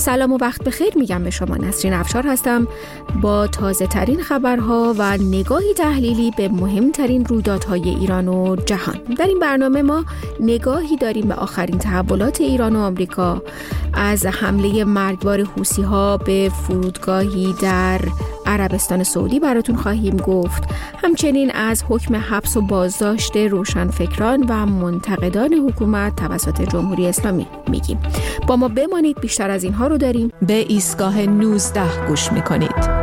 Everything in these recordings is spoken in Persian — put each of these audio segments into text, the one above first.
سلام و وقت بخیر میگم به شما. نسرین افشار هستم با تازه ترین خبرها و نگاهی تحلیلی به مهمترین رویدادهای ایران و جهان. در این برنامه ما نگاهی داریم به آخرین تحولات ایران و آمریکا، از حمله مرگبار حوثی‌ها به فرودگاهی در عربستان سعودی براتون خواهیم گفت. همچنین از حکم حبس و بازداشت روشنفکران و منتقدان حکومت توسط جمهوری اسلامی میگیم. با ما بمانید، بیشتر از اینها رو داریم. به ایستگاه 19 گوش میکنید.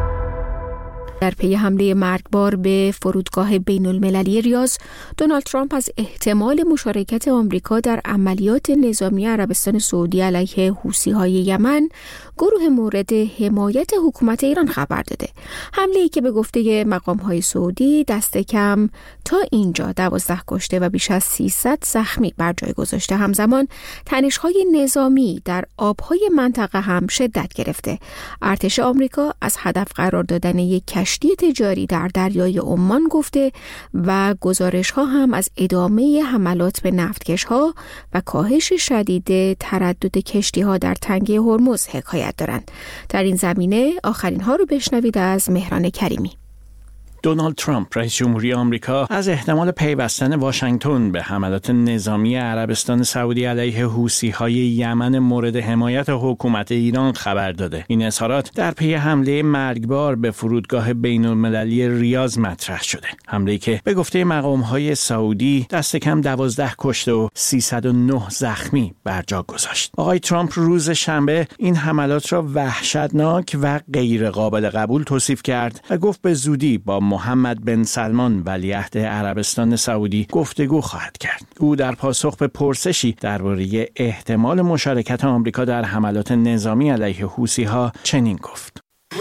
در پی حمله مرگبار به فرودگاه بین المللی ریاض، دونالد ترامپ از احتمال مشارکت آمریکا در عملیات نظامی عربستان سعودی علیه حوثی‌های یمن، گروه مورد حمایت حکومت ایران خبر داده. حمله‌ای که به گفته مقام‌های سعودی دست کم تا اینجا 12 کشته و بیش از 300 زخمی بر جای گذاشته. همزمان تنش‌های نظامی در آب‌های منطقه هم شدت گرفته. ارتش آمریکا از هدف قرار دادن یک کشتی تجاری در دریای عمان گفته و گزارش‌ها هم از ادامه حملات به نفتکش‌ها و کاهش شدید تردد کشتی‌ها در تنگه هرمز حکایت دارند. در این زمینه آخرین ها رو بشنوید از مهران کریمی. دونالد ترامپ رئیس جمهوری آمریکا از احتمال پیوستن واشنگتن به حملات نظامی عربستان سعودی علیه حوثی‌های یمن مورد حمایت حکومت ایران خبر داده. این اظهارات در پی حمله مرگبار به فرودگاه بین المللی ریاض مطرح شده. حمله‌ای که به گفته مقام‌های سعودی دست کم 12 کشته و 309 زخمی بر جا گذاشت. آقای ترامپ روز شنبه این حملات را وحشتناک و غیر قابل قبول توصیف کرد و گفت به زودی با محمد بن سلمان ولیعهد عربستان سعودی گفتگو خواهد کرد. او در پاسخ به پرسشی درباره احتمال مشارکت آمریکا در حملات نظامی علیه حوثی‌ها چنین گفت: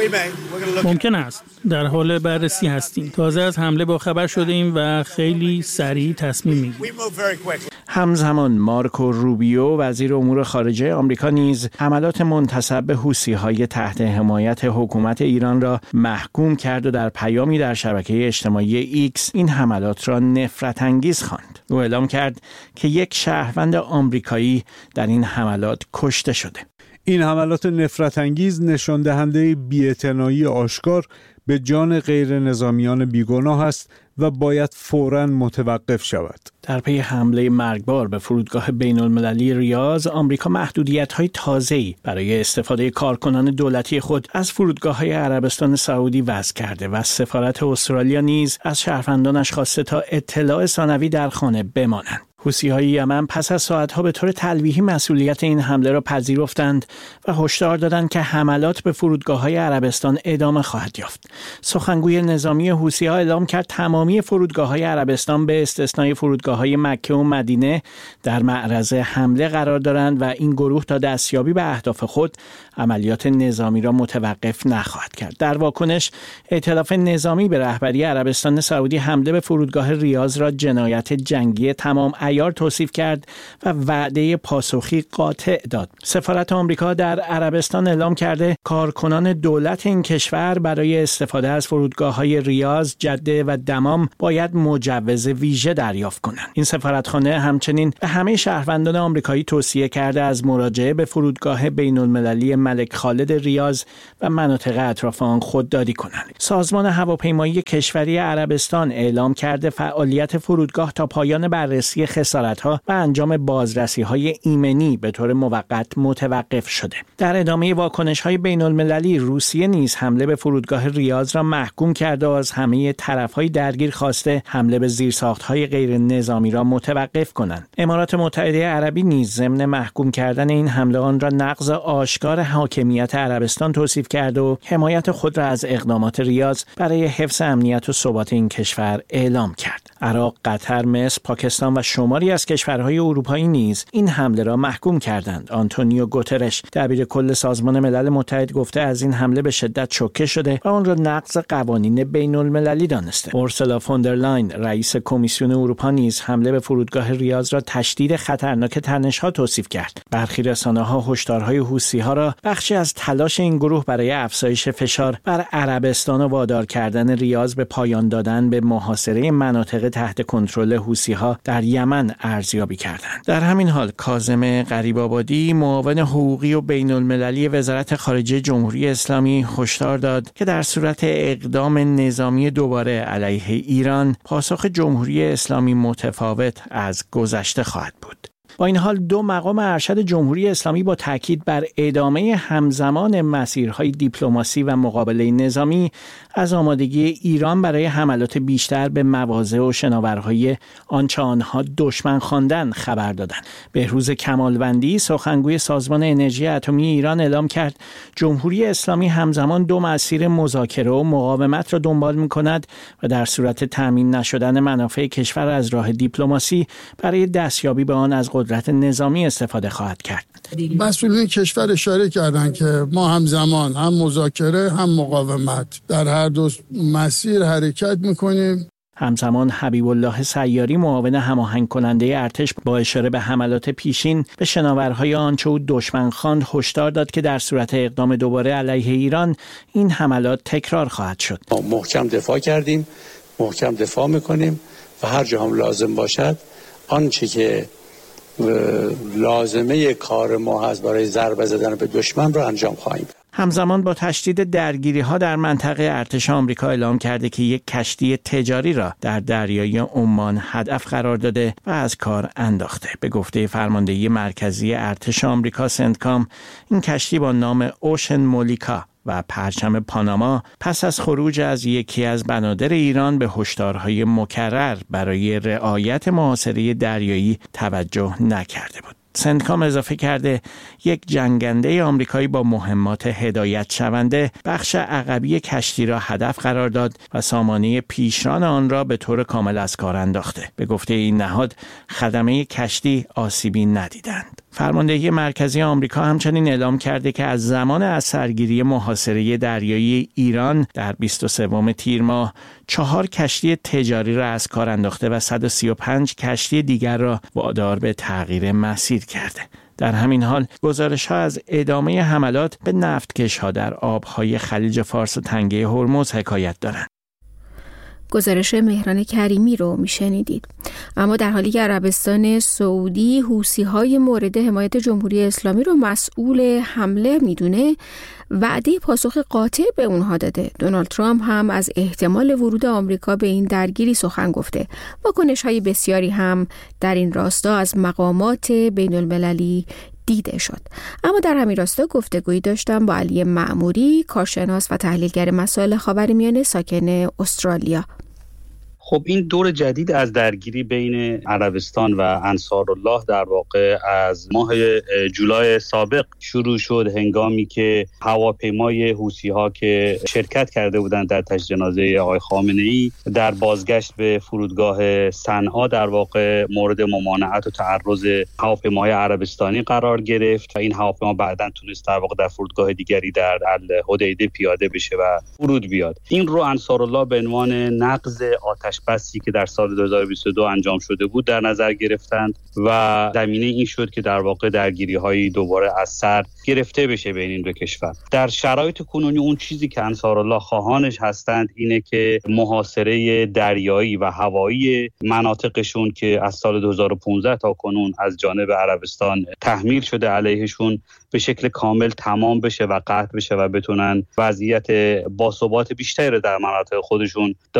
ممکن است. در حال بررسی هستیم. تازه از حمله با خبر شده ایم و خیلی سریع تصمیم میگیریم. همزمان مارکو روبیو وزیر امور خارجه آمریکا نیز حملات منتسب به حوثی‌های تحت حمایت حکومت ایران را محکوم کرد و در پیامی در شبکه اجتماعی ایکس این حملات را نفرت انگیز خواند. او اعلام کرد که یک شهروند آمریکایی در این حملات کشته شده. این حملات نفرت انگیز نشان دهنده بی‌اعتنایی آشکار به جان غیر نظامیان بیگناه است و باید فوراً متوقف شود. در پی حمله مرگبار به فرودگاه بین المللی ریاض، آمریکا محدودیت‌های تازه‌ای برای استفاده کارکنان دولتی خود از فرودگاه‌های عربستان سعودی وضع کرده و سفارت استرالیا نیز از شهروندانش خواسته تا اطلاع ثانوی در خانه بمانند. حوثی‌های یمن پس از ساعت‌ها به طور تلویحی مسئولیت این حمله را پذیرفتند و هشدار دادند که حملات به فرودگاه‌های عربستان ادامه خواهد یافت. سخنگوی نظامی حوثی‌ها اعلام کرد تمامی فرودگاه‌های عربستان به استثنای فرودگاه‌های مکه و مدینه در معرض حمله قرار دارند و این گروه تا دستیابی به اهداف خود عملیات نظامی را متوقف نخواهد کرد. در واکنش، ائتلاف نظامی به رهبری عربستان سعودی حمله به فرودگاه ریاض را جنایت جنگی تمام عیار توصیف کرد و وعده پاسخی قاطع داد. سفارت آمریکا در عربستان اعلام کرده کارکنان دولت این کشور برای استفاده از فرودگاه‌های ریاض، جده و دمام باید مجوز ویژه دریافت کنند. این سفارتخانه همچنین به همه شهروندان آمریکایی توصیه کرده از مراجعه به فرودگاه بین‌المللی ملک خالد ریاض و مناطق اطراف آن خودداری کنند. سازمان هواپیمایی کشوری عربستان اعلام کرده فعالیت فرودگاه تا پایان بررسی خسارت‌ها و انجام بازرسی‌های ایمنی به طور موقت متوقف شده. در ادامه واکنش‌های بین‌المللی، روسیه نیز حمله به فرودگاه ریاض را محکوم کرده و از همه طرف‌های درگیر خواسته حمله به زیرساخت‌های غیر نظامی را متوقف کنند. امارات متحده عربی نیز ضمن محکوم کردن این حمله آن را نقض آشکار حاکمیت عربستان توصیف کرد و حمایت خود را از اقدامات ریاض برای حفظ امنیت و ثبات این کشور اعلام کرد. عراق، قطر، مصر، پاکستان و شماری از کشورهای اروپایی نیز این حمله را محکوم کردند. آنتونیو گوترش، دبیرکل سازمان ملل متحد، گفته از این حمله به شدت شوکه شده و آن را نقض قوانین بین‌المللی دانسته. اورسولا فوندرلاین، رئیس کمیسیون اروپا، نیز حمله به فرودگاه ریاض را تشدید خطرناک تنش‌ها توصیف کرد. برخی رسانه‌ها هشدارهای حوثی‌ها را بخشی از تلاش این گروه برای افزایش فشار بر عربستان و وادار کردن ریاض به پایان دادن به محاصره مناطق تحت کنترل حوثی‌ها در یمن دائما ارزیابی کردند. در همین حال کاظم غریب‌آبادی معاون حقوقی و بین‌المللی وزارت خارجه جمهوری اسلامی هشدار داد که در صورت اقدام نظامی دوباره علیه ایران پاسخ جمهوری اسلامی متفاوت از گذشته خواهد بود. با این حال دو مقام ارشد جمهوری اسلامی با تاکید بر ادامه همزمان مسیرهای دیپلماسی و مقابله نظامی از آمادگی ایران برای حملات بیشتر به مواضع و شناورهای آنچه آنها دشمن خواندند خبر دادند. بهروز کمالوندی سخنگوی سازمان انرژی اتمی ایران اعلام کرد جمهوری اسلامی همزمان دو مسیر مذاکره و مقاومت را دنبال می‌کند و در صورت تامین نشدن منافع کشور از راه دیپلماسی برای دستیابی به آن از قدرت نظامی استفاده خواهد کرد. مسئولین کشور اشاره کردند که ما همزمان هم مذاکره هم مقاومت در هر دو مسیر حرکت میکنیم. همزمان حبیب الله سیاری معاون هماهنگ کننده ارتش با اشاره به حملات پیشین به شناورهای آنچه او دشمن خواند هشدار داد که در صورت اقدام دوباره علیه ایران این حملات تکرار خواهد شد. ما محکم دفاع کردیم، محکم دفاع میکنیم و هر جا هم لازم باشد آنچه که لازمه کار ما هست برای ضربه زدن به دشمن را انجام خواهیم. همزمان با تشدید درگیری‌ها در منطقه ارتش آمریکا اعلام کرده که یک کشتی تجاری را در دریای عمان هدف قرار داده و از کار انداخته. به گفته فرماندهی مرکزی ارتش آمریکا سنتکام، این کشتی با نام اوشن مولیکا و پرچم پاناما پس از خروج از یکی از بنادر ایران به هشدارهای مکرر برای رعایت محاصره دریایی توجه نکرده بود. سنتکام اضافه کرده یک جنگنده آمریکایی با مهمات هدایت شونده بخش عقبی کشتی را هدف قرار داد و سامانه پیشران آن را به طور کامل از کار انداخته. به گفته این نهاد خدمه کشتی آسیبی ندیدند. فرماندهی مرکزی آمریکا همچنین اعلام کرده که از زمان از سرگیری محاصره دریایی ایران در 23 تیر ماه 4 کشتی تجاری را از کار انداخته و 135 کشتی دیگر را وادار به تغییر مسیر کرده. در همین حال گزارش‌ها از ادامه حملات به نفتکش‌ها در آب‌های خلیج فارس و تنگه هرمز حکایت دارند. گزارش مهران کریمی رو میشنیدید. اما در حالی که عربستان سعودی حوثی‌های مورد حمایت جمهوری اسلامی رو مسئول حمله میدونه، وعده پاسخ قاطع به اونها داده. دونالد ترامپ هم از احتمال ورود آمریکا به این درگیری سخن گفته. واکنش‌های بسیاری هم در این راستا از مقامات بین‌المللی دیده شد. اما در همین راستا گفتگویی داشتم با علی معموری، کارشناس و تحلیلگر مسائل خاورمیانه ساکن استرالیا. خب این دور جدید از درگیری بین عربستان و انصارالله در واقع از ماه جولای سابق شروع شد، هنگامی که هواپیمای حوثی‌ها که شرکت کرده بودند در تشییع جنازه آقای خامنه‌ای در بازگشت به فرودگاه صنعا در واقع مورد ممانعت و تعرض هواپیماهای عربستانی قرار گرفت و این هواپیما بعداً تونست در واقع در فرودگاه دیگری در الحدیده پیاده بشه و فرود بیاد. این رو انصارالله به عنوان نقض آتش بسی که در سال 2022 انجام شده بود در نظر گرفتند و زمینه این شد که در واقع درگیری‌های دوباره از سر گرفته بشه بین این دو کشور. در شرایط کنونی اون چیزی که انصارالله خواهانش هستند اینه که محاصره دریایی و هوایی مناطقشون که از سال 2015 تا کنون از جانب عربستان تحمیل شده علیهشون به شکل کامل تمام بشه و قطع بشه و بتونن وضعیت باثبات بیشتری رو در مناطق خودشون